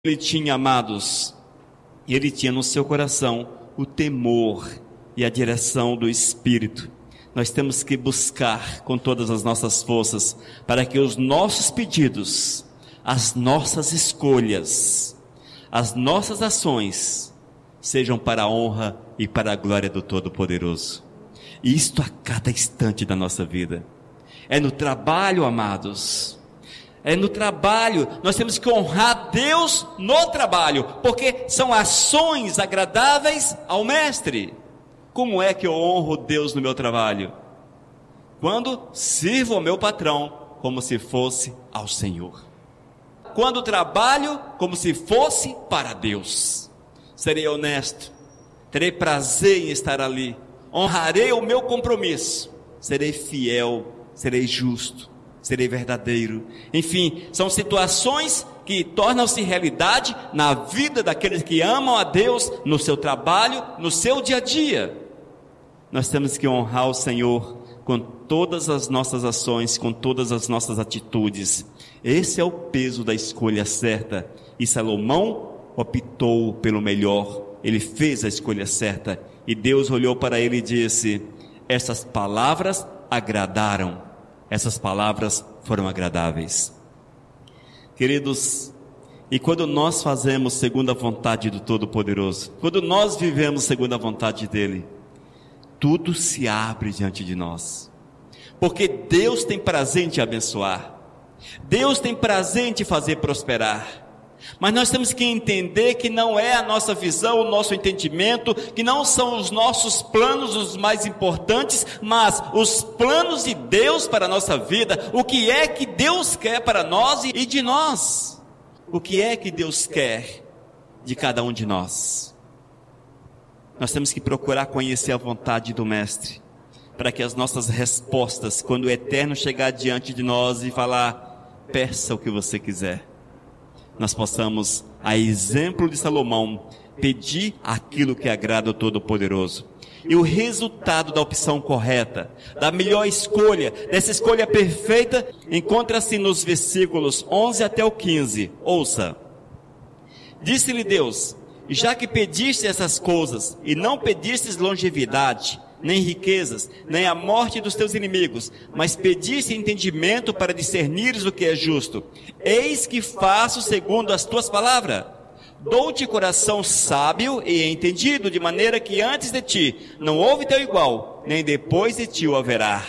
Ele tinha, amados, e ele tinha no seu coração o temor e a direção do Espírito. Nós temos que buscar com todas as nossas forças para que os nossos pedidos, as nossas escolhas, as nossas ações sejam para a honra e para a glória do Todo-Poderoso. E isto a cada instante da nossa vida. É no trabalho, amados. É no trabalho, nós temos que honrar Deus no trabalho, porque são ações agradáveis ao Mestre. Como é que eu honro Deus no meu trabalho? Quando sirvo ao meu patrão como se fosse ao Senhor. Quando trabalho como se fosse para Deus. Serei honesto, terei prazer em estar ali, honrarei o meu compromisso, serei fiel, serei justo, serei verdadeiro. Enfim, são situações que tornam-se realidade na vida daqueles que amam a Deus, no seu trabalho, no seu dia a dia. Nós temos que honrar o Senhor com todas as nossas ações, com todas as nossas atitudes. Esse é o peso da escolha certa. E Salomão optou pelo melhor. Ele fez a escolha certa. E Deus olhou para ele e disse: essas palavras agradaram. Essas palavras foram agradáveis. Queridos, e quando nós fazemos segundo a vontade do Todo-Poderoso, quando nós vivemos segundo a vontade dEle, tudo se abre diante de nós. Porque Deus tem prazer em te abençoar. Deus tem prazer em te fazer prosperar. Mas nós temos que entender que não é a nossa visão, o nosso entendimento, que não são os nossos planos os mais importantes, mas os planos de Deus para a nossa vida. O que é que Deus quer para nós e de nós? O que é que Deus quer de cada um de nós? Nós temos que procurar conhecer a vontade do Mestre, para que as nossas respostas, quando o Eterno chegar diante de nós e falar: peça o que você quiser, nós possamos, a exemplo de Salomão, pedir aquilo que agrada ao Todo-Poderoso. E o resultado da opção correta, da melhor escolha, dessa escolha perfeita, encontra-se nos versículos 11 até o 15. Ouça: disse-lhe Deus: já que pediste essas coisas, e não pedistes longevidade, nem riquezas, nem a morte dos teus inimigos, mas pediste entendimento para discernires o que é justo, eis que faço segundo as tuas palavras. Dou-te coração sábio e entendido, de maneira que antes de ti não houve teu igual, nem depois de ti o haverá.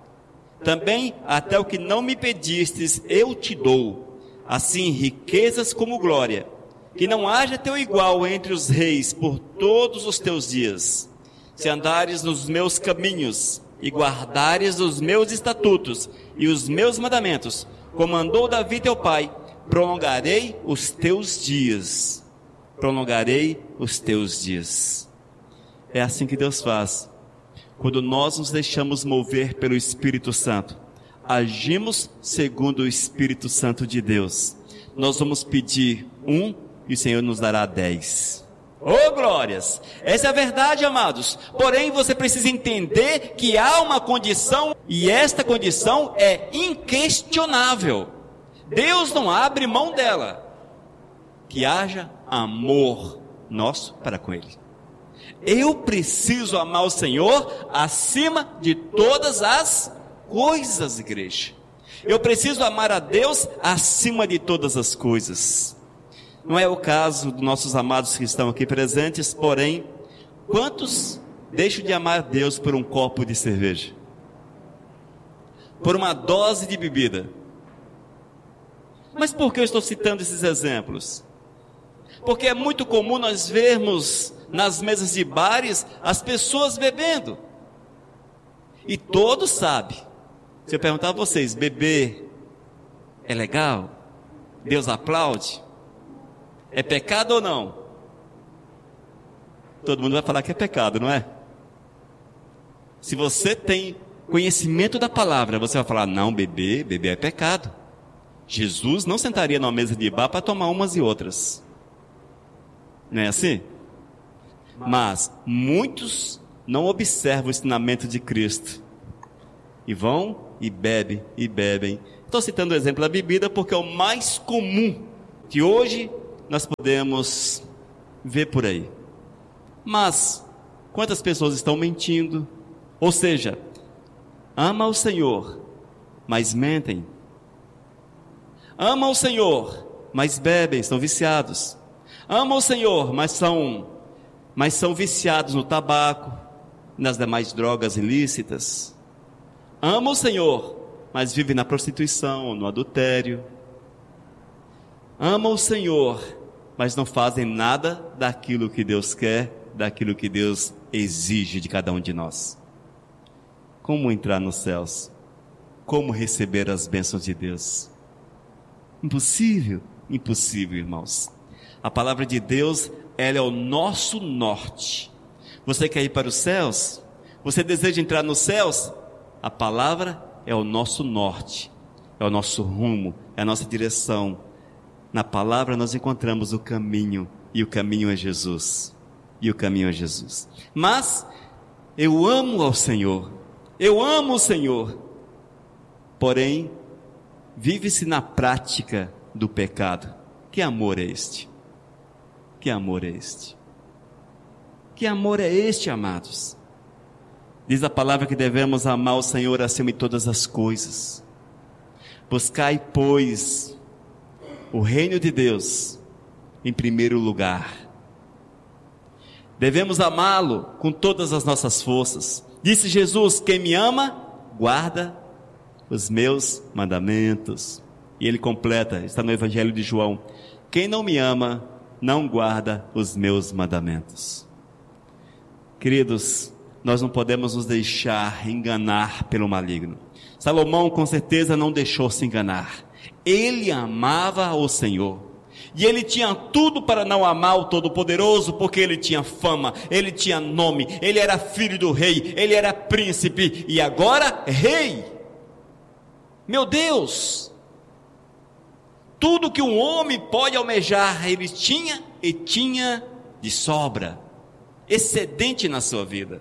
Também até o que não me pedistes eu te dou, assim riquezas como glória, que não haja teu igual entre os reis por todos os teus dias. Se andares nos meus caminhos e guardares os meus estatutos e os meus mandamentos, como mandou Davi teu pai, prolongarei os teus dias. Prolongarei os teus dias. É assim que Deus faz. Quando nós nos deixamos mover pelo Espírito Santo, agimos segundo o Espírito Santo de Deus, nós vamos pedir 1 e o Senhor nos dará 10. Oh glórias! Essa é a verdade, amados. Porém, você precisa entender que há uma condição, e esta condição é inquestionável. Deus não abre mão dela. Que haja amor nosso para com Ele. Eu preciso amar o Senhor acima de todas as coisas, igreja. Eu preciso amar a Deus acima de todas as coisas. Não é o caso dos nossos amados que estão aqui presentes, porém, quantos deixam de amar a Deus por um copo de cerveja? Por uma dose de bebida? Mas por que eu estou citando esses exemplos? Porque é muito comum nós vermos nas mesas de bares as pessoas bebendo. E todos sabem. Se eu perguntar a vocês, beber é legal? Deus aplaude? É pecado ou não? Todo mundo vai falar que é pecado, não é? Se você tem conhecimento da palavra, você vai falar: não, beber é pecado. Jesus não sentaria numa mesa de bar para tomar umas e outras. Não é assim? Mas muitos não observam o ensinamento de Cristo e vão e bebem e bebem. Estou citando o exemplo da bebida porque é o mais comum que hoje nós podemos ver por aí. Mas quantas pessoas estão mentindo? Ou seja, ama o Senhor, mas mentem. Ama o Senhor, mas bebem, são viciados. Ama o Senhor, mas são viciados no tabaco, nas demais drogas ilícitas. Ama o Senhor, mas vive na prostituição, no adultério. Ama o Senhor, mas não fazem nada daquilo que Deus quer, daquilo que Deus exige de cada um de nós. Como entrar nos céus? Como receber as bênçãos de Deus? Impossível, impossível, irmãos. A palavra de Deus, ela é o nosso norte. Você quer ir para os céus? Você deseja entrar nos céus? A palavra é o nosso norte, é o nosso rumo, é a nossa direção. Na palavra nós encontramos o caminho, e o caminho é Jesus. E o caminho é Jesus. Mas eu amo ao Senhor, eu amo o Senhor. Porém, vive-se na prática do pecado. Que amor é este? Que amor é este? Que amor é este, amados? Diz a palavra que devemos amar o Senhor acima de todas as coisas. Buscai, pois, o reino de Deus em primeiro lugar. Devemos amá-lo com todas as nossas forças. Disse Jesus: quem me ama, guarda os meus mandamentos. E ele completa, está no Evangelho de João: quem não me ama, não guarda os meus mandamentos. Queridos, nós não podemos nos deixar enganar pelo maligno. Salomão com certeza não deixou se enganar. Ele amava o Senhor. E ele tinha tudo para não amar o Todo-Poderoso, porque ele tinha fama, ele tinha nome, ele era filho do rei, ele era príncipe, e agora rei. Meu Deus! Tudo que um homem pode almejar, ele tinha, e tinha de sobra, excedente na sua vida,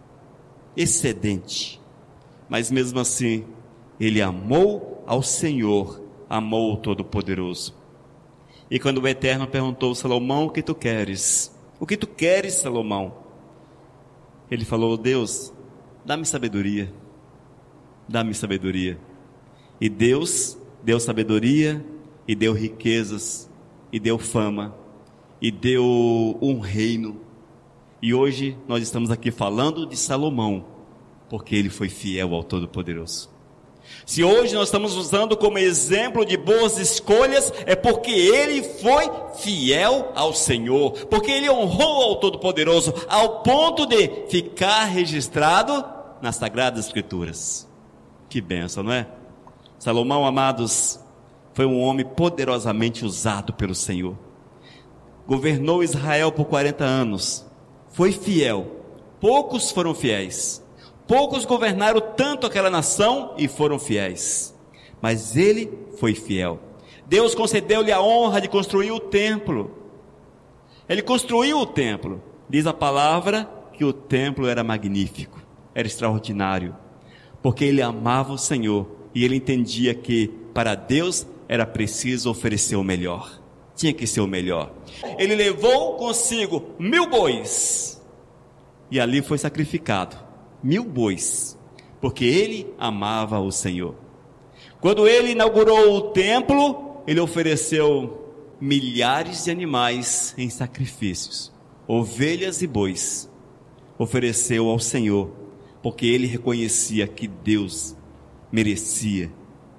excedente. Mas mesmo assim, ele amou ao Senhor, amou o Todo-Poderoso. E quando o Eterno perguntou: Salomão, o que tu queres? O que tu queres, Salomão? Ele falou: Deus, dá-me sabedoria, dá-me sabedoria. E Deus deu sabedoria, e deu riquezas, e deu fama, e deu um reino. E hoje nós estamos aqui falando de Salomão, porque ele foi fiel ao Todo-Poderoso. Se hoje nós estamos usando como exemplo de boas escolhas, é porque ele foi fiel ao Senhor, porque ele honrou ao Todo-Poderoso, ao ponto de ficar registrado nas Sagradas Escrituras. Que bênção, não é? Salomão, amados, foi um homem poderosamente usado pelo Senhor. Governou Israel por 40 anos, foi fiel. Poucos foram fiéis. Poucos governaram tanto aquela nação e foram fiéis, mas ele foi fiel. Deus concedeu-lhe a honra de construir o templo. Ele construiu o templo. Diz a palavra que o templo era magnífico, era extraordinário, porque ele amava o Senhor e ele entendia que para Deus era preciso oferecer o melhor, tinha que ser o melhor. Ele levou consigo 1000 bois e ali foi sacrificado 1000 bois, porque ele amava o Senhor. Quando ele inaugurou o templo, ele ofereceu milhares de animais em sacrifícios, ovelhas e bois, ofereceu ao Senhor, porque ele reconhecia que Deus merecia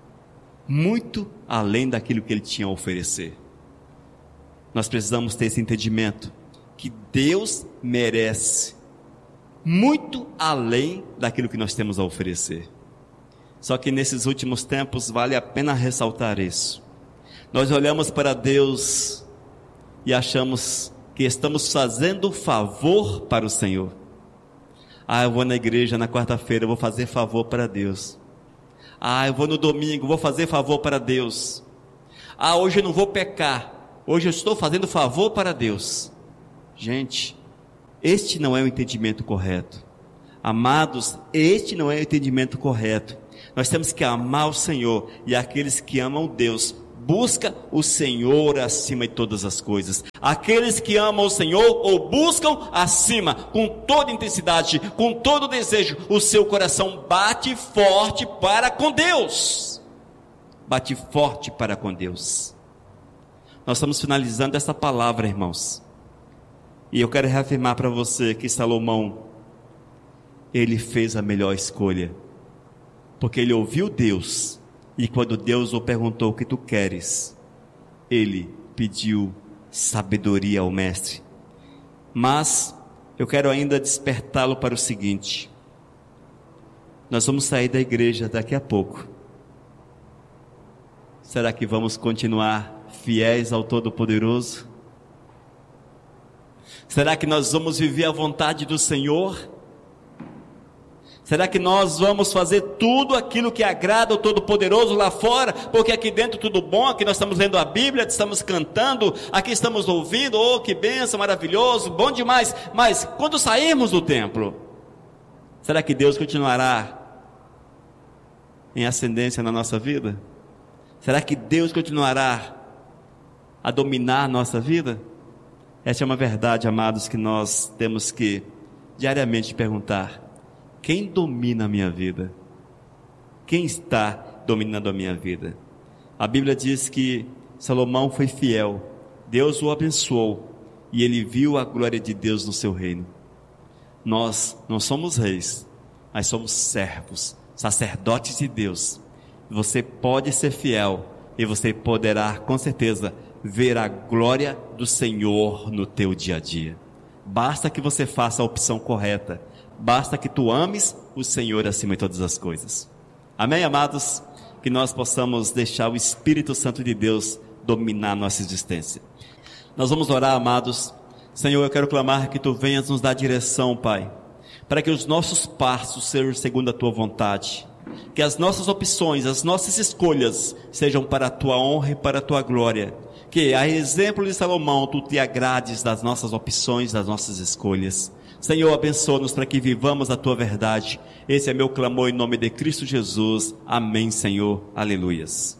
muito além daquilo que ele tinha a oferecer. Nós precisamos ter esse entendimento, que Deus merece muito além daquilo que nós temos a oferecer. Só que nesses últimos tempos vale a pena ressaltar isso. Nós olhamos para Deus e achamos que estamos fazendo favor para o Senhor. Eu vou na igreja na quarta-feira, eu vou fazer favor para Deus. Eu vou no domingo, vou fazer favor para Deus. Hoje eu não vou pecar, hoje eu estou fazendo favor para Deus. Gente, este não é o entendimento correto. Amados, este não é o entendimento correto. Nós temos que amar o Senhor, e aqueles que amam Deus busca o Senhor acima de todas as coisas. Aqueles que amam o Senhor ou buscam acima, com toda intensidade, com todo desejo, o seu coração bate forte para com Deus. Bate forte para com Deus. Nós estamos finalizando essa palavra, irmãos. E eu quero reafirmar para você que Salomão, ele fez a melhor escolha. Porque ele ouviu Deus. E quando Deus o perguntou o que tu queres, ele pediu sabedoria ao mestre. Mas eu quero ainda despertá-lo para o seguinte: nós vamos sair da igreja daqui a pouco. Será que vamos continuar fiéis ao Todo-Poderoso? Será que nós vamos viver a vontade do Senhor? Será que nós vamos fazer tudo aquilo que agrada ao Todo-Poderoso lá fora? Porque aqui dentro tudo bom, aqui nós estamos lendo a Bíblia, estamos cantando, aqui estamos ouvindo, oh que bênção, maravilhoso, bom demais. Mas quando sairmos do templo, será que Deus continuará em ascendência na nossa vida? Será que Deus continuará a dominar a nossa vida? Essa é uma verdade, amados, que nós temos que diariamente perguntar: quem domina a minha vida? Quem está dominando a minha vida? A Bíblia diz que Salomão foi fiel, Deus o abençoou e ele viu a glória de Deus no seu reino. Nós não somos reis, mas somos servos, sacerdotes de Deus. Você pode ser fiel e você poderá com certeza ver a glória do Senhor no teu dia a dia. Basta que você faça a opção correta. Basta que tu ames o Senhor acima de todas as coisas. Amém, amados? Que nós possamos deixar o Espírito Santo de Deus dominar nossa existência. Nós vamos orar, amados. Senhor, eu quero clamar que tu venhas nos dar direção, Pai, para que os nossos passos sejam segundo a tua vontade. Que as nossas opções, as nossas escolhas sejam para a tua honra e para a tua glória. Que, a exemplo de Salomão, tu te agrades das nossas opções, das nossas escolhas. Senhor, abençoa-nos para que vivamos a tua verdade. Esse é meu clamor em nome de Cristo Jesus. Amém, Senhor. Aleluias.